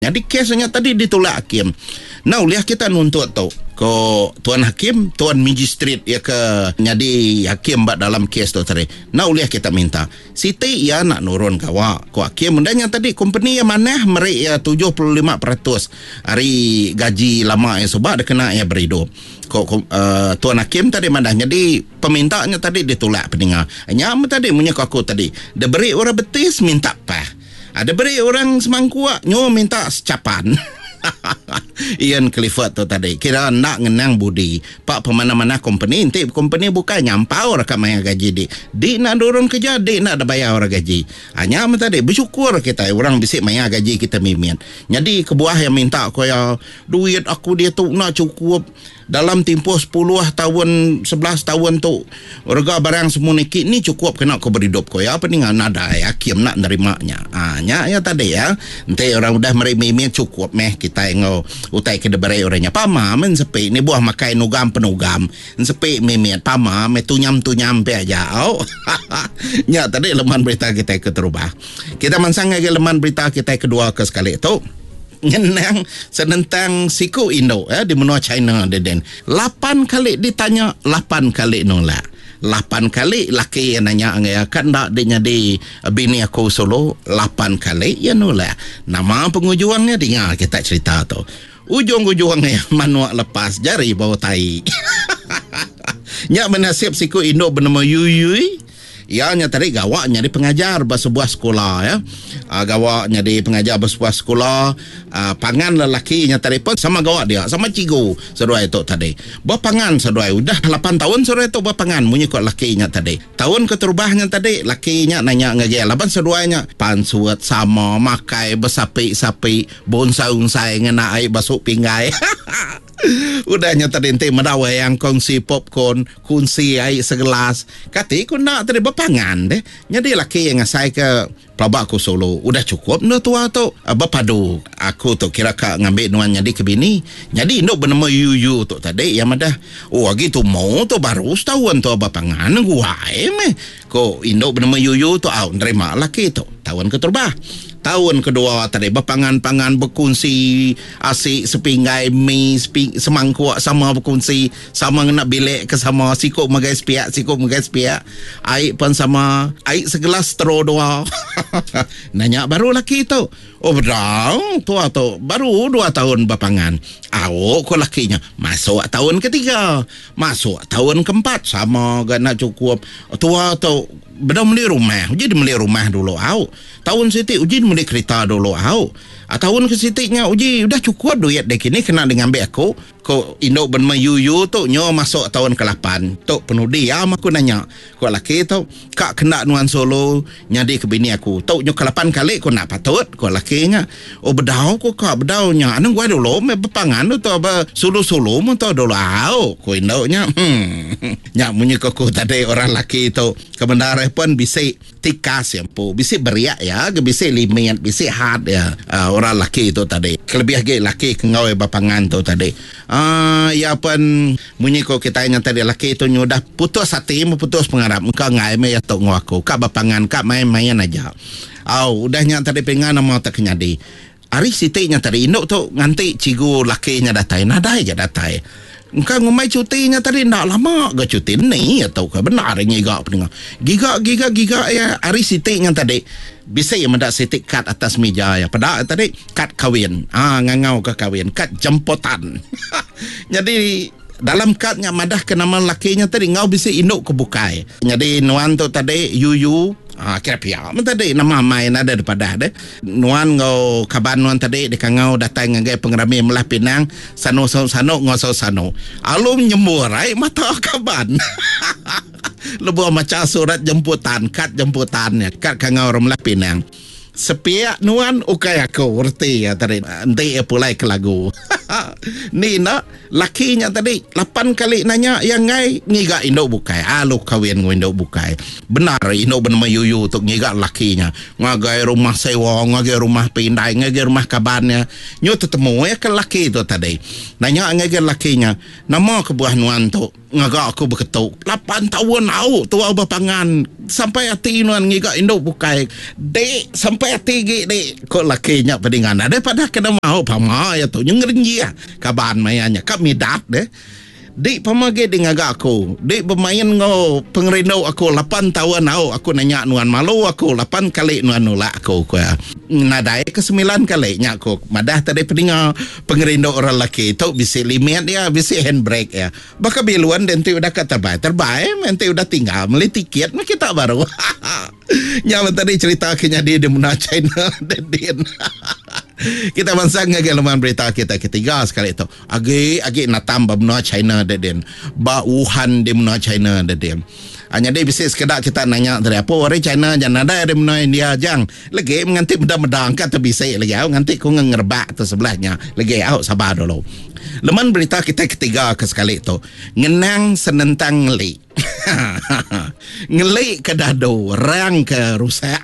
Jadi kesnya tadi ditolak hakim. Nah, uliah kita nuntut tu ko tuan hakim, tuan magistrate ya ke jadi hakim bak dalam kes tu tadi. Nah, uliah kita minta Siti ya nak nurun kawa ko hakim mendanya tadi company yang mana mereka ya 75% hari gaji lama yang sebab dia kena ya berhidup. Tuan hakim tadi mandah jadi pemintanya tadi ditolak pendengar. Nyam tadi menyek aku tadi. Dia beri orang betis minta apa? Ada beri orang semangkuak nyo minta secapan. Ian Clifford tu tadi kira nak ngenang budi pak pemana-mana company nanti company bukan nyampau rakyat maya gaji di nak turun kerja di nak ada bayar orang gaji hanya tadi bersyukur kita orang bisik maya gaji kita mimin jadi kebuah yang minta kaya duit aku dia tu nak cukup dalam tempoh 10 tahun 11 tahun tu harga barang semua ni cukup kena kau berhidup kau ya apa ni nada ya hakim nak nerimanya nya ya tadi ya nanti orang udah merimimin cukup meh kita yang utai ke deberai orangnya pama men sepi ni buah makai nugam penugam sepi mimin pama me tunyam pe aja nya tadi leman berita kita keterubah kita mansang lagi leman berita kita kedua ke sekali tu ngenang senentang siku Indo di benua China deden 8 kali ditanya 8 kali nolak 8 kali laki yang nanya ya kan tak dia jadi bini aku solo 8 kali ya nolak nama pengujuangnya dengar kita cerita tu ujung-ujungnya manuak lepas jari bau tai nyak menasib siku Indo bernama Yuyui ya nya tadi gawaknya di pengajar sebuah sekolah ya gawaknya di pengajar sebuah sekolah pangan lelaki nya tadi pun sama gawak dia sama cigu seruai itu tadi berpangan seruai udah 8 tahun seruai itu berpangan munyi kok lakinya tadi tahun keterubahnya tadi lakinya nanya ngagel laban seruainya pansuat sama makai besapi-sapi bonsai-unsai ngena air basuk pinggai udahnya tadi ente medawai yang kongsi popcorn kunci air segelas kati ku nak tadi berpangan deh jadi laki yang ngasai ke pelabak aku solo udah cukup no tua tu berpadu aku tu kira kak ngambil nuan jadi ke bini jadi induk bernama Yuyu tu tadi yang madah gitu mau tu baru setahun tu berpangan gua meh ko induk bernama Yuyu tu nerima laki tu tahun keterbah tahun kedua tadi berpangan-pangan berkongsi asyik sepinggai mi semangkuk sama berkongsi sama nak bilik ke sama sikuk magai sepiak air pun sama air segelas straw doa nanya baru laki tu bedang tua tu baru 2 tahun berpangan ko lakinya masuk tahun ketiga masuk tahun keempat sama gak nak cukup tua tu bedang beli rumah uji beli rumah dulu tahun Siti uji beli kereta dulu tahun ke Sitinya uji udah cukup duit dek ini kena dengan ambil aku ko Indo bernama Yuyu tu nyo masuk tahun ke-8 tu penuh dia aku nanya ko laki tu kak kena nuan solo nyadi ke bini aku tu nyo ke-8 kali ko nak patut ko lakinya bedau ko kak bedau nya anang gua dulu me berpangan tu apa sulu-sulu mu tu dulu ko Indo nya nya munyi ko tadi orang laki tu kebenaran pun bisa tikas yang pu bisa beriak ya bisa limit bisa hard ya orang laki tu tadi kelebih laki kengau berpangan tu tadi ya pun munyi ko kita yang tadi laki tu nyudah putus hati putus pengharap engkau ngai me ya tok ngaku kak berpangan kak main-main aja udahnya tadi pengen nama tak kenyadi hari Sitinya tadi induk tu nganti cigu lakinya datai nadai aja datai engkau ngumai cutinya tadi nak lama gak cuti ni atau ke benar ngigak pendengar giga ya hari Sitinya tadi bisa yang mendak Siti kad atas meja ya pada tadi kad kawin ngangau ke kawin kad jemputan jadi dalam kadnya madah ke nama lakinya tadi ngau bisa induk kebukai jadi nuan tu tadi Yuyu kira pihak tadi nama main ada daripada deh nuan ngau kaban nuan tadi dekat ngau datang ngagai pengerami melah Pinang sano ngosau sano alum nyemurai mata kaban lebuh macam surat jemputan kad jemputannya kad kangau melah Pinang sepiak nuan ukai aku ngerti ya tadi nanti pulai ke lagu ni nak lakinya tadi 8 kali nanya yang ngai ngiga Indo bukai lu kawin Indo bukai benar Indo bernama Yuyu untuk ngiga lakinya ngagai rumah sewa ngagai rumah pindai ngagai rumah kabannya nyu tetemu ya ke laki itu tadi nanya ngagai lakinya nama kebuah nuan tu ngagak aku berketuk 8 tahun au tua berpangan sampai hati nuan ngigak induk bukai dek sampai hati dek kok lakinya pedingan daripada kena mau pama ya tu nyengerinji kaban mayanya kak midat deh dek pamage dengan agak aku dek bermain ngau pengerindau aku 8 tahun aku nanya nuan malu aku 8 kali nuan nolak aku nadai ke 9 kali nyak aku madah tadi peninggal pengerindau orang laki tu bisa limit dia bisa handbrake ya baka biluan dan tu udah terbaik nanti udah tinggal beli tiket kita baru nyaman tadi cerita akhirnya dia muna China dan dia kita mansang ngagalaman berita kita ketiga sekali itu agi nak tambah benua China dan ba Wuhan di benua China dan hanya dia bisa sekedar kita nanya dari apa orang China jangan ada di benua India jang lagi menganti benda-benda kata bisa lagi nganti ku ngerbak tu sebelahnya lagi sabar dulu leman berita kita ketiga ke sekali itu ngenang senentang ngeli ngeli ke dado rang ke rusak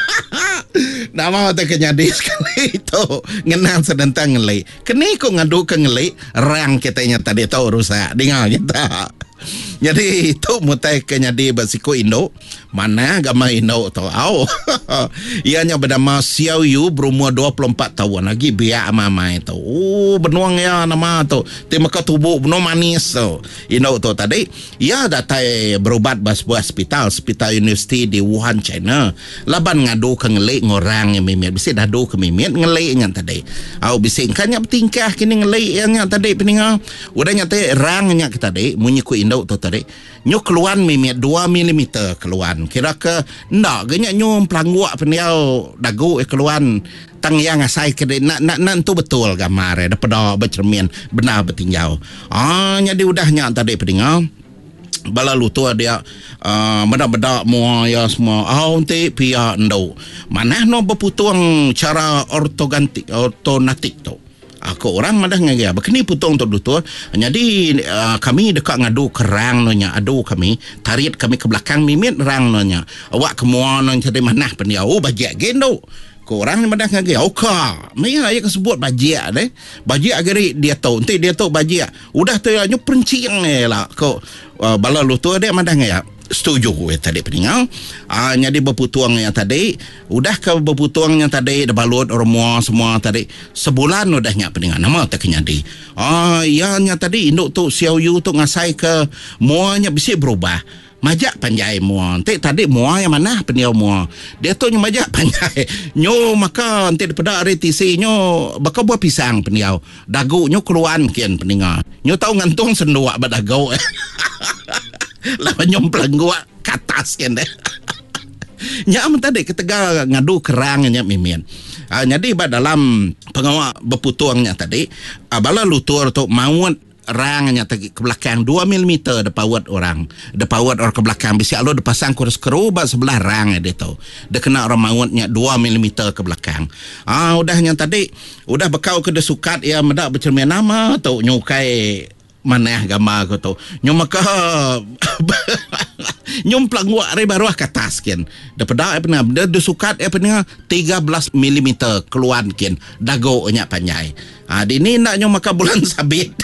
nama tu kenyadi sekali itu ngenang sedentang ngeli kini ko ngadu ke ngeli rang kitanya tadi tu rusak dengar kita jadi itu mutai kenyadi basiko Indo mana agama Indo tu ianya bernama Xiao Yu berumur 24 tahun lagi biak mama itu benuang ya nama tu terima kasih tubuh benua manis tu Indo tu tadi ia datai berubat sebuah hospital university di Wuhan China laban ngadu ke ngeli ngorang yang mimit bisa dadu ke mimit ngeli yang tadi bisa kanya bertingkah kini ngeli yang tadi peningal udah nyata rang yang tadi munyiku Indo tu tadi nyo keluan mimit 2 mm keluan kira ke ndak ganya nyo pelanguak peniau dagu keluan tang yang asai ke nak tu betul gambar daripada bercermin benar bertinjau jadi udahnya tadi peningal bala lutu dia benda-benda mua ya semua nanti pihak ndo mana no berputung cara ortonatik tu aku orang madah ngaya begini putung tu dutur jadi kami dekat ngadu kerang nonya adu kami tarik kami ke belakang mimit rang nonya awak kemua non jadi manah pendia bajak gendo korang madah ngaya oka mai ayah sebut bajak deh bajak agari dia tahu nanti dia tahu bajak udah tu nyu perencing lah kok bala lutur dia madah ngaya setuju tadi peningal jadi berputuangnya tadi udah ke berputuangnya tadi dah balut orang semua tadi sebulan udahnya peningal nama tak kenyadi ianya tadi induk tu Xiao Yu tu ngasai ke muanya bisa berubah majak panjai mua tadi mua yang mana peniau mua dia tu majak panjai nyo maka nanti daripada RTC nyo bakal buah pisang peniau dagu nyo keluan kian peningal nyo tahu ngantung senduak badagu lawan nyomplang gua ke atas kan deh nyam tadi ketega ngadu kerangnya mimin jadi dalam pengawal berputuangnya tadi bala lutur tu mawat rangnya ke belakang 2 mm depawat orang ke belakang bisa lo dipasang kurus kerubat sebelah rang dia tu dia kena orang mawatnya 2 mm ke belakang udahnya tadi udah bekau ke desukat ya medak bercermin nama tu nyukai mana gambar aku tu nyom maka nyom pelangguak re baru ke atas kian daripada apa dia sukat apa 13 mm keluar kian dago nya panjai di ni nak nyom maka bulan sabit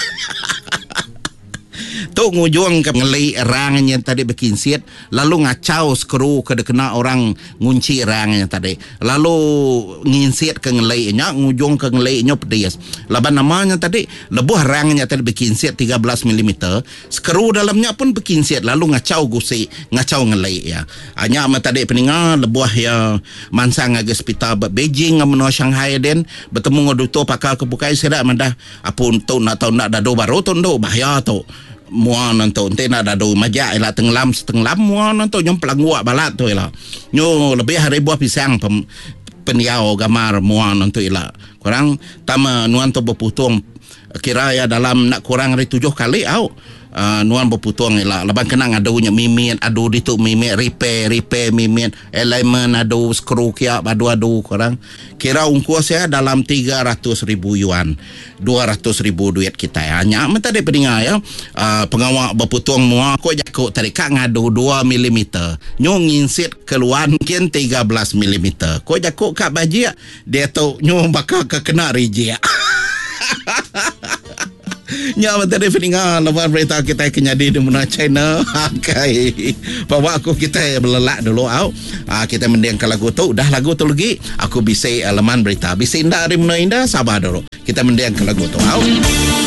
tu ngujung ke ngeli rangnya tadi berkinsit lalu ngacau skru ke kena orang ngunci rangnya tadi lalu nginsit ke ngeli nya ngujung ke ngeli nya pedes laban namanya tadi lebuh rangnya tadi berkinsit 13 mm skru dalamnya pun berkinsit lalu ngacau gusi ngacau ngeli ya hanya tadi peningal lebuh ya mansang ag hospital Beijing menua Shanghai den bertemu ngoduto pakal kebukai sedak mandah apun tu nak tahu nak dado baru tu ndo bahaya tu mua nanto ente nak dado majak ila tenggelam mua nanto nyom pelangguak balat tu ila nyo lebih hari buah pisang peniau gamar mua nanto ila kurang tama nuan to berputung kira ya dalam nak kurang dari 7 kali nuan berputung ila laban kena ngadunya mimit adu ditu mimit repair mimit elemen adu skru kia adu kurang kira ungkuas ya dalam 300,000 yuan 200,000 duit kita ya hanya tadi peningal ya pengawal berputung mua kok jakuk tadi kak ngadu 2 mm nyo nginsit keluar mungkin 13 mm kok jakuk kak bajia dia tu nyo bakal kena rijia Nya betul dia peningan lepas berita kita kenyadi di mana China. Okay. Bawa aku kita belelak dulu au. Kita mendengar lagu tu. Dah lagu tu lagi. Aku bisa leman berita. Bisa indah di mana indah. Sabar dulu. Kita mendengar lagu tu au.